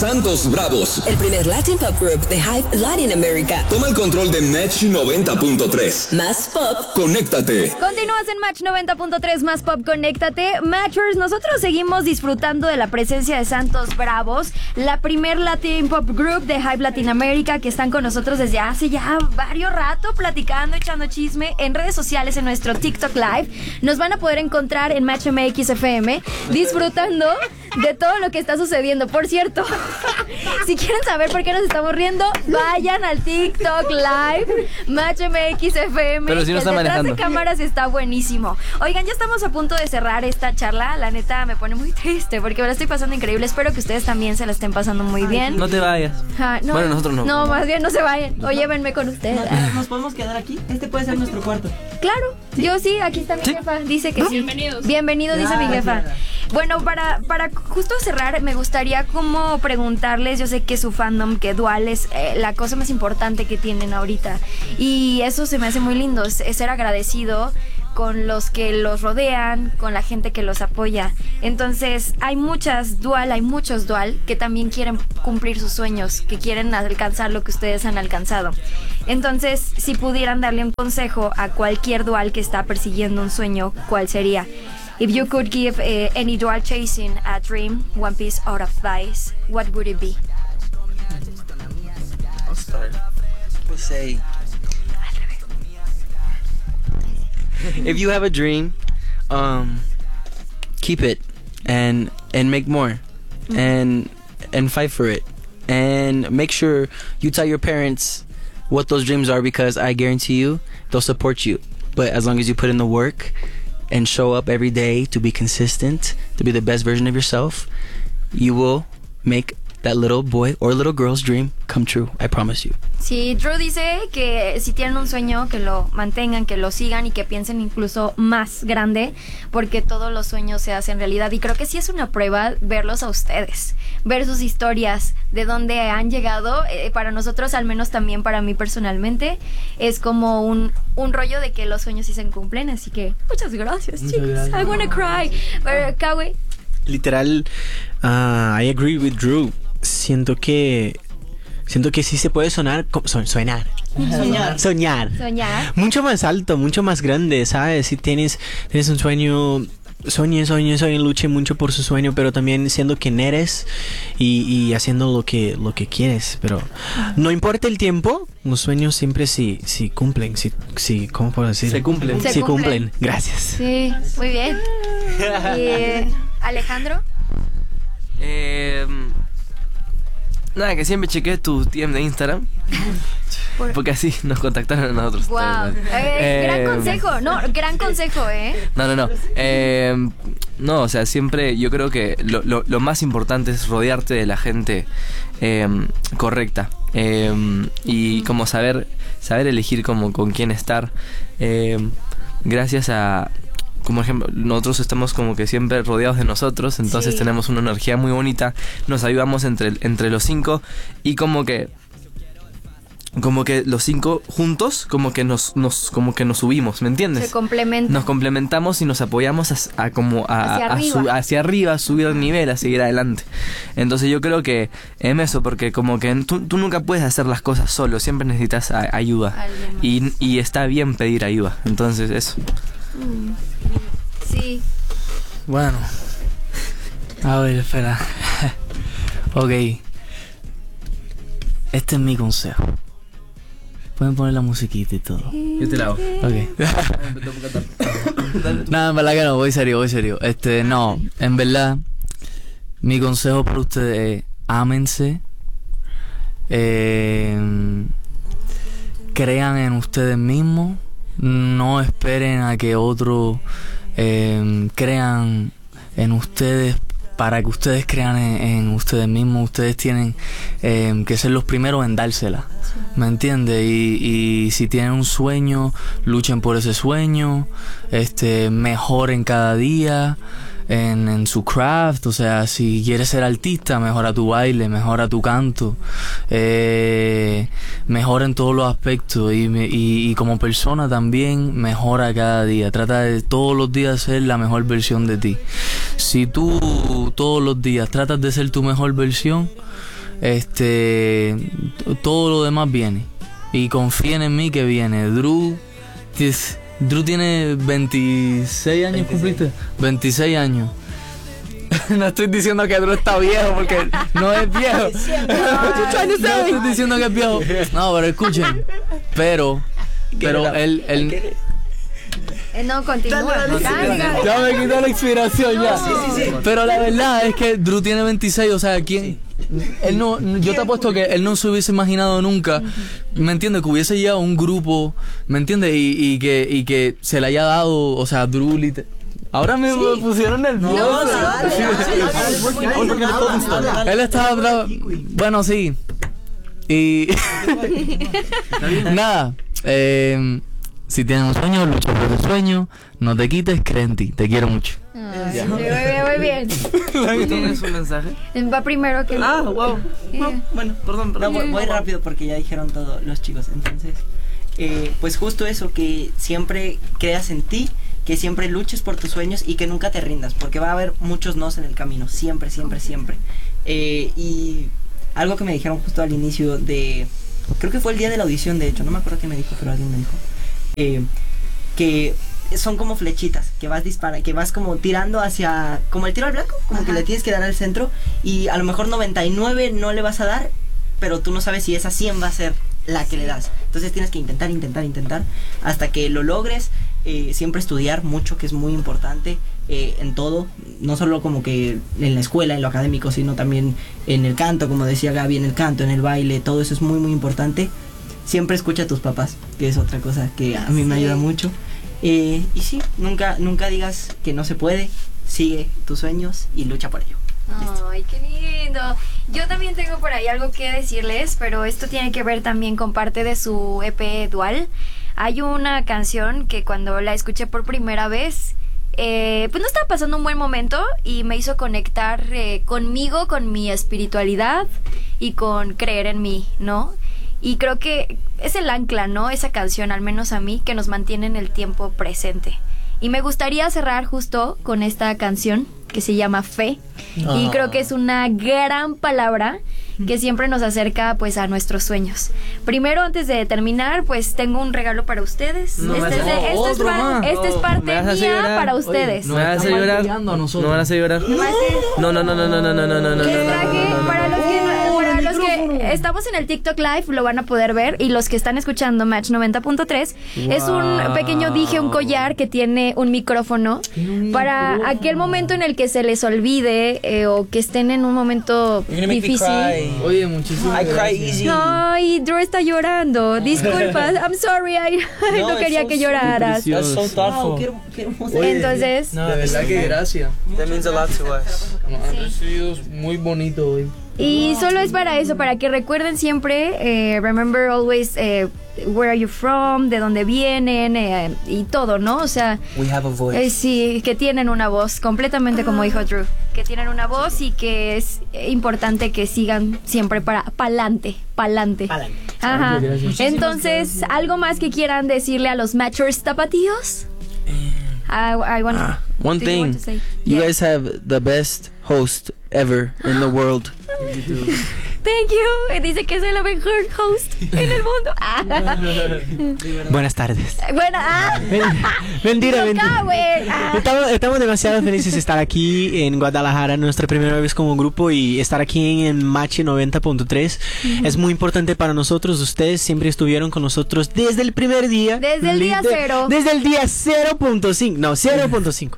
Santos Bravos, el primer Latin Pop Group de Hype Latin America. Toma el control de Match 90.3. Más pop. Conéctate. Continúas en Match 90.3, más pop, conéctate. Matchers, nosotros seguimos disfrutando de la presencia de Santos Bravos, la primer Latin Pop Group de Hype Latin America, que están con nosotros desde hace ya varios rato, platicando, echando chisme en redes sociales, en nuestro TikTok Live. Nos van a poder encontrar en Match MX FM, disfrutando de todo lo que está sucediendo. Por cierto, si quieren saber por qué nos estamos riendo, vayan al TikTok Live, Match MX FM. Pero si no está detrás manejando. de cámaras está buenísimo. Oigan, ya estamos a punto de cerrar esta charla. La neta me pone muy triste porque me la estoy pasando increíble. Espero que ustedes también se la estén pasando muy bien. No te vayas. No, Bueno, nosotros no. No, más bien no se vayan. O llévenme con ustedes. ¿Nos podemos quedar aquí? Este puede ser nuestro cuarto. Claro, yo sí, aquí está mi jefa. Dice que sí. Bienvenido, dice mi jefa. Bueno, para justo cerrar, me gustaría como preguntarles, yo sé que su fandom, que Dual es la cosa más importante que tienen ahorita. Y eso se me hace muy lindo, es ser agradecido con los que los rodean, con la gente que los apoya. Entonces, hay muchos Dual que también quieren cumplir sus sueños, que quieren alcanzar lo que ustedes han alcanzado. Entonces, si pudieran darle un consejo a cualquier Dual que está persiguiendo un sueño, ¿cuál sería? If you could give any Dual chasing a dream one piece of advice, what would it be? I'll start. We'll say, if you have a dream, keep it and make more, and fight for it, and make sure you tell your parents what those dreams are, because I guarantee you they'll support you. But as long as you put in the work and show up every day to be consistent, to be the best version of yourself, you will make that little boy or little girl's dream come true. I promise you. Sí, Drew dice que si tienen un sueño, que lo mantengan, que lo sigan y que piensen incluso más grande, porque todos los sueños se hacen realidad. Y creo que sí es una prueba verlos a ustedes, ver sus historias, de dónde han llegado. Para nosotros, al menos también para mí personalmente, es como un rollo de que los sueños sí se cumplen. Así que muchas gracias, chicos. I wanna cry. Pero, Kawi. Literal, I agree with Drew. Siento que sí se puede soñar. Mucho más alto, mucho más grande, ¿sabes? Si tienes un sueño, sueñe, luche mucho por su sueño, pero también siendo quien eres y haciendo lo que quieres. Pero no importa el tiempo, los sueños siempre sí cumplen. Sí, ¿cómo puedo decir? Se cumplen. Se cumplen. Gracias. Sí, muy bien. Alejandro. Nada, que siempre chequeé tu DM de Instagram. Porque así nos contactaron a nosotros. Wow. Gran consejo. No, gran consejo, No. No, o sea, siempre yo creo que lo más importante es rodearte de la gente correcta. Y como saber elegir como con quién estar. Gracias a... Como ejemplo, nosotros estamos como que siempre rodeados de nosotros, entonces sí, tenemos una energía muy bonita, nos ayudamos entre los 5 y como que los 5 juntos como que nos subimos, ¿me entiendes? Se complementan. Nos complementamos y nos apoyamos hacia arriba, a subir el nivel, a seguir adelante. Entonces yo creo que es eso, porque como que tú nunca puedes hacer las cosas solo, siempre necesitas ayuda y está bien pedir ayuda, entonces eso. Sí. Bueno, a ver, espera. Ok, este es mi consejo. Pueden poner la musiquita y todo. Yo te la hago. Ok. Nada, en verdad que no, voy serio. No, en verdad, mi consejo para ustedes es: ámense, crean en ustedes mismos. No esperen a que otros crean en ustedes para que ustedes crean en ustedes mismos. Ustedes tienen que ser los primeros en dársela, ¿me entiendes? Y si tienen un sueño, luchen por ese sueño, mejoren cada día en su craft. O sea, si quieres ser artista, mejora tu baile, mejora tu canto, mejora en todos los aspectos, y como persona también mejora cada día. Trata de todos los días ser la mejor versión de ti. Si tú todos los días tratas de ser tu mejor versión, todo lo demás viene. Y confíen en mí que viene. Drew tiene 26 años, ¿cumpliste? 26 años. No estoy diciendo que Drew está viejo porque no es viejo. No estoy diciendo que es viejo. No, pero escuchen. Pero él No, continúa. ya me quitó la inspiración ya. Sí. Pero la verdad es que Drew tiene 26, o sea, ¿quién? Él no, yo te apuesto que él no se hubiese imaginado nunca, ¿me entiendes? Que hubiese llegado a un grupo, ¿me entiendes? Y que se le haya dado, o sea, Drew ahora me pusieron nervioso. Él estaba bravo. Bueno, sí. Y nada, si tienes un sueño, lucha por tu sueño, no te quites, cree en ti, te quiero mucho. Muy bien. ¿Tienes un mensaje? Va primero que... Wow. No, bueno, perdón. No, voy rápido porque ya dijeron todo los chicos. Entonces, pues justo eso, que siempre creas en ti, que siempre luches por tus sueños y que nunca te rindas, porque va a haber muchos nos en el camino, siempre. Y algo que me dijeron justo al inicio creo que fue el día de la audición, de hecho, no me acuerdo qué me dijo, pero alguien me dijo, que son como flechitas, que vas como tirando hacia, como el tiro al blanco, como que le tienes que dar al centro, y a lo mejor 99 no le vas a dar, pero tú no sabes si esa 100 va a ser la que le das. Entonces tienes que intentar hasta que lo logres. Siempre estudiar mucho, que es muy importante en todo, no solo como que en la escuela, en lo académico, sino también en el canto, como decía Gaby, en el canto, en el baile, todo eso es muy muy importante. Siempre escucha a tus papás, que es otra cosa que a mí me ayuda mucho. Y sí, nunca digas que no se puede, sigue tus sueños y lucha por ello. Ay, qué lindo. Yo también tengo por ahí algo que decirles, pero esto tiene que ver también con parte de su EP Dual. Hay una canción que cuando la escuché por primera vez, pues no estaba pasando un buen momento y me hizo conectar conmigo, con mi espiritualidad y con creer en mí, ¿no? Y creo que es el ancla, ¿no? Esa canción, al menos a mí, que nos mantiene en el tiempo presente. Y me gustaría cerrar justo con esta canción que se llama Fe. Y creo que es una gran palabra que siempre nos acerca pues a nuestros sueños. Primero, antes de terminar, pues tengo un regalo para ustedes. Este es parte mía para ustedes. ¿Me vas a llorar? ¿No me vas a llorar? No. Les traje para los que estamos en el TikTok Live, lo van a poder ver, y los que están escuchando Match 90.3, es un pequeño dije, un collar que tiene un micrófono para aquel momento en el que se les olvide o que estén en un momento difícil. Oye, muchísimas gracias. Ay, Drew está llorando. Disculpa, I'm sorry, no quería que lloraras. Entonces, de verdad que gracias. That means a lot to us. Han recibido muy bonito hoy. Y solo es para eso, para que recuerden siempre, remember always where are you from, de dónde vienen y todo, ¿no? O sea, we have a voice. Sí, que tienen una voz, completamente como dijo Drew, que tienen una voz y que es importante que sigan siempre pa'lante. Ajá. Entonces, ¿algo más que quieran decirle a los Matchers tapatíos? One thing, you guys have the best host ever in the world. Thank you. Dice que soy la mejor host en el mundo. Buenas tardes. Mentira. Mentira. Estamos demasiado felices de estar aquí en Guadalajara, nuestra primera vez como grupo, y estar aquí en Match 90.3 es muy importante para nosotros. Ustedes siempre estuvieron con nosotros desde el primer día. Desde el día cero. Desde el día 0.5. No, 0.5.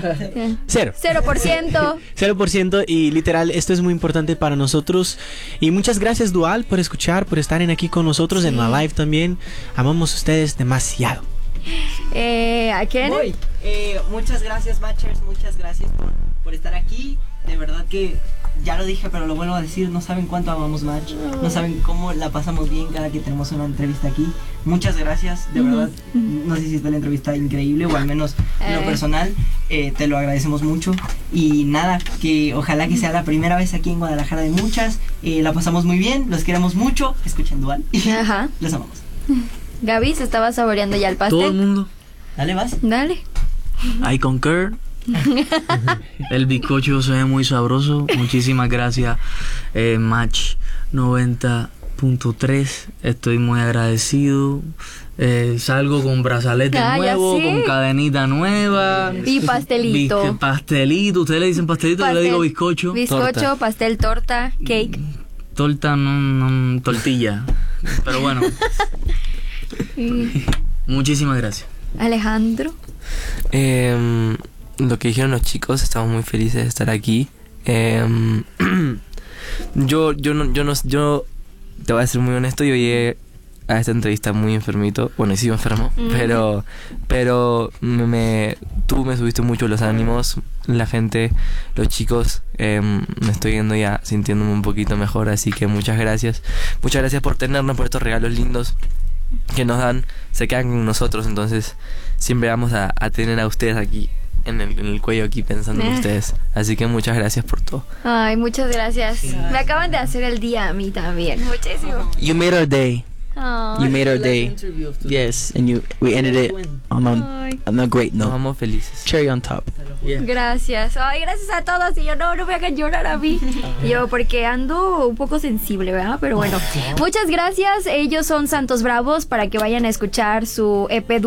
0%, y literal esto es muy importante para nosotros. Y muchas gracias, Dual, por escuchar, por estar aquí con nosotros en la live también. Amamos a ustedes demasiado. ¿A quién? Muchas gracias, Matchers, muchas gracias por estar aquí. De verdad que ya lo dije, pero lo vuelvo a decir, no saben cuánto amamos Match, no saben cómo la pasamos bien cada que tenemos una entrevista aquí. Muchas gracias, de verdad, no sé si fue la entrevista increíble o al menos en lo personal, te lo agradecemos mucho. Y nada, que ojalá que sea la primera vez aquí en Guadalajara de muchas. La pasamos muy bien, los queremos mucho, escuchen Dual y los amamos. Gaby se estaba saboreando ya el pastel. Todo el mundo. Dale, vas. Dale. I concur. El bizcocho se ve muy sabroso. Muchísimas gracias, Match 90.3. Estoy muy agradecido. Salgo con brazalete nuevo, ¿sí? con cadenita nueva. Y pastelito. Pastelito. Ustedes le dicen pastelito, yo le digo bizcocho. Bizcocho, Torta. pastel, torta, cake. Torta, no, tortilla. Pero bueno. Muchísimas gracias. Alejandro. Lo que dijeron los chicos, estamos muy felices de estar aquí. Yo te voy a ser muy honesto, yo llegué a esta entrevista muy enfermito. Bueno, y sigo enfermo, pero tú me subiste mucho los ánimos, la gente, los chicos. Me estoy yendo ya sintiéndome un poquito mejor, así que muchas gracias. Muchas gracias por tenernos, por estos regalos lindos que nos dan, se quedan con nosotros, entonces siempre vamos a tener a ustedes aquí en el cuello, aquí pensando en ustedes, así que muchas gracias por todo. Ay, muchas gracias. Me acaban de hacer el día a mí también. Muchísimo. You made our day. Ay. You made our day. Yes, and we ended it on a great Nos note. vamos felices. Cherry on top. Gracias. Ay, gracias a todos. Y yo no me hagan llorar a mí. Yo porque ando un poco sensible, ¿verdad? Pero bueno. Muchas gracias. Ellos son Santos Bravos, para que vayan a escuchar su EP